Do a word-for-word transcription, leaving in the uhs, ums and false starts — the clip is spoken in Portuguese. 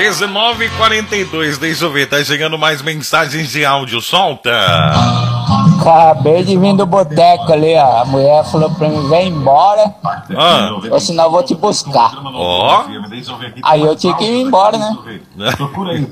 dezenove e quarenta e dois, deixa eu ver, tá chegando mais mensagens de áudio, solta. Acabei de vir do boteco ali, ó. A mulher falou pra mim, vem embora, Ah. ou senão eu vou te buscar. Ó. Aí eu tinha que ir embora, né?